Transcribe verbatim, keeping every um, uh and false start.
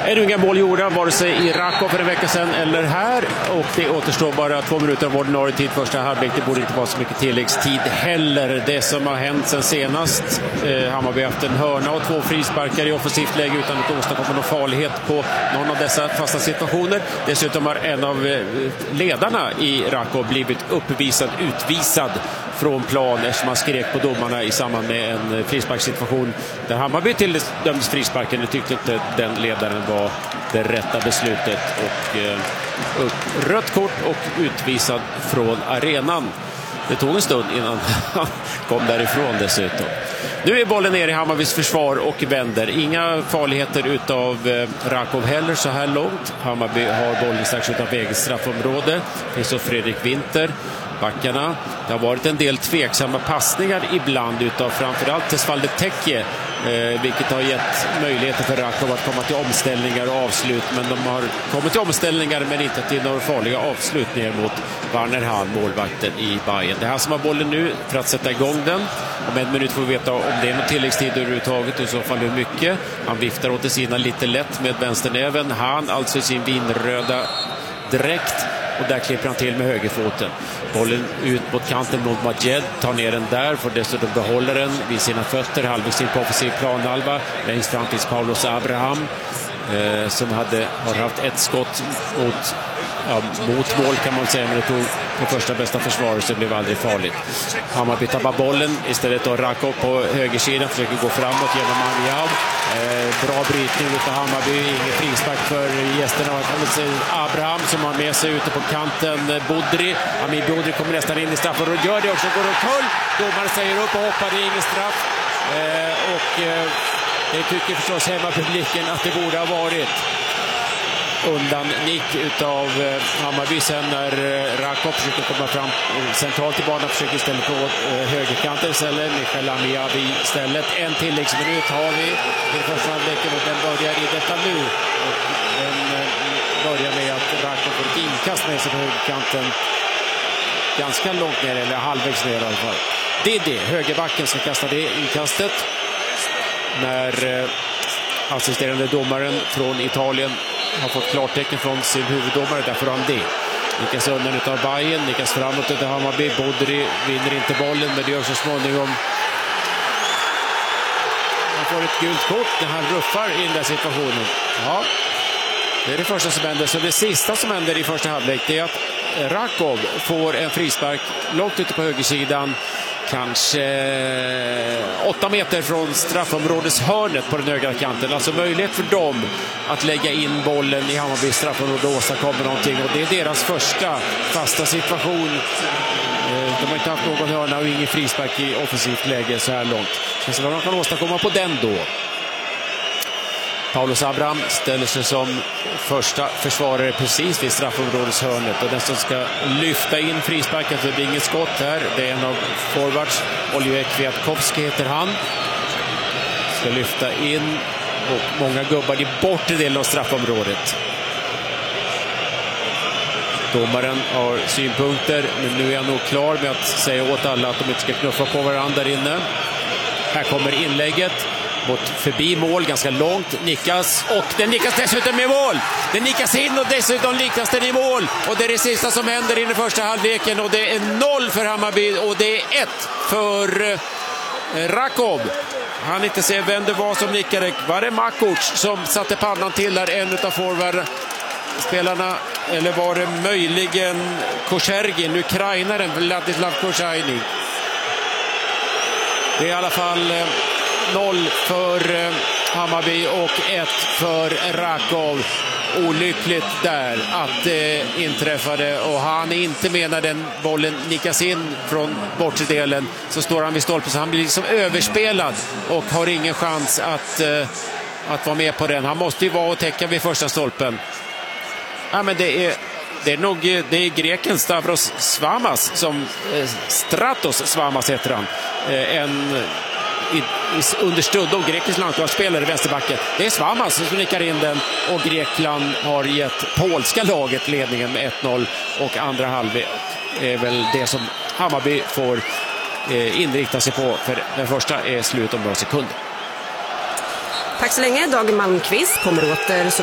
Ännu inga mål gjorda, vare sig i Rakov för en vecka sedan eller här. Och det återstår bara två minuter av ordinarie tid första halvlek. Det borde inte vara så mycket tilläggstid heller. Det som har hänt sen senast. Eh, Hammarby har haft en hörna och två frisparkar i offensivt läge utan att åstadkomma någon farlighet på någon av dessa fasta situationer. Dessutom har en av eh, ledarna i Rakov blivit uppvisad, utvisad från plan eftersom man skrek på domarna i samband med en frisparkssituation där Hammarby tilldömdes frisparken. Det tyckte inte den ledaren var det rätta beslutet och eh, upp, rött kort och utvisad från arenan. Det tog en stund innan han kom därifrån dessutom. Nu är bollen ner i Hammarbys försvar och vänder. Inga farligheter utav eh, Rakov heller så här långt. Hammarby har bollen strax utanför eget straffområde. Det är så Fredrik Winter. Backarna. Det har varit en del tveksamma passningar ibland utav framförallt Tesfalde Tekke, eh, vilket har gett möjligheter för Rakov att komma till omställningar och avslut, men de har kommit till omställningar men inte till några farliga avslut ner mot Werner Hahn, målvakten i Bayern. Det här som har bollen nu för att sätta igång den. Om en minut får vi veta om det är någon tilläggstid överhuvudtaget och i så fall hur mycket. Han viftar åt sidan lite lätt med vänsternäven. Han alltså i sin vinröda dräkt. Och där klipper han till med högerfoten. Bollen ut mot kanten mot Majed. Tar ner den där. Får dessutom behålla den vid sina fötter. Halvvägs in på offensiv planhalva. Längst fram till Paulos Abraham. Eh, som hade, har haft ett skott mot, ja, mot mål kan man säga. Men det tog på första bästa försvar så det blev aldrig farligt. Hammarby tappar bollen. Istället då Rakov på högersidan. Försöker gå framåt genom Anjab. Eh, bra brytning utav Hammarby. Ingen frispark för gästerna. Abraham som har med sig ute på kanten. Bodri. Amir Bodri kommer nästan in i straffen och gör det också. Går runt håll. Domaren säger upp och hoppar. Det är ingen straff. Eh, och eh, det tycker förstås hemmapubliken att det borde ha varit. Undan nick utav eh, Hammarby sen när eh, Rakov försöker komma fram eh, centralt i banan, försöker istället på eh, högerkanten istället. Michael Amiabi istället. En tilläggsminut har vi i första halvleken och den börjar i detta nu. Och den eh, börjar med att Rakov får ett inkast med sig på högerkanten. Ganska långt ner, eller halvvägs ner i alla fall. Det är det, högerbacken som kastar det inkastet. När eh, assisterande domaren från Italien har fått klartecken från sin huvuddomare, därför har han det. Nikas undan utav Bayern, Nikas framåt utav Hammarby. Bodri vinner inte bollen, men det gör så småningom. Han får ett gult kort när han ruffar i den där situationen. Ja, det är det första som händer. Så det sista som händer i första halvlek det är att Rakov får en frispark långt ute på högersidan. Kanske åtta meter från straffområdeshörnet på den högra kanten. Alltså möjlighet för dem att lägga in bollen i Hammarby straffområde och åstadkomma någonting. Och det är deras första fasta situation. De har inte haft någon hörna och ingen frispark i offensivt läge så här långt. Så vad de kan åstadkomma på den då. Paulos Abraham ställer sig som första försvarare precis vid straffområdeshörnet och den som ska lyfta in frisparken, för det blir inget skott här. Det är en av forwards, Oliver Kwiatkowski heter han. Ska lyfta in och många gubbar i bortre delen av straffområdet. Domaren har synpunkter, men nu är jag nog klar med att säga åt alla att de inte ska knuffa på varandra där inne. Här kommer inlägget. Mot förbi mål, ganska långt, nickas och den nickas dessutom i mål. Den nickas in och dessutom nickas den i mål. Och det är det sista som händer i den första halvleken och det är noll för Hammarby och det är ett för eh, Rakov. Han inte ser vem det var som nickade. Var det Makuc som satte pannan till där, en av forwardspelarna, eller var det möjligen Kochergin, ukrainaren Vladislav Kochergin? Det är i alla fall eh, noll för eh, Hammarby och ett för Rakov. Olyckligt där att det eh, inträffade och han är inte med när den bollen nickas in från bortre delen, så står han vid stolpen så han blir liksom överspelad och har ingen chans att, eh, att vara med på den. Han måste ju vara och täcka vid första stolpen. Ja, men det är Det är nog det är greken Stavros Svamas som eh, Stratos Svamas heter han. Eh, en i, i, understödd av grekisk landslagsspelare i vänsterbacken. Det är Svamas som nickar in den och Grekland har gett polska laget ledningen med ett noll och andra halvlek är väl det som Hammarby får eh, inrikta sig på, för den första är slut om några sekunder. Tack så länge. Dag Malmqvist kommer åter så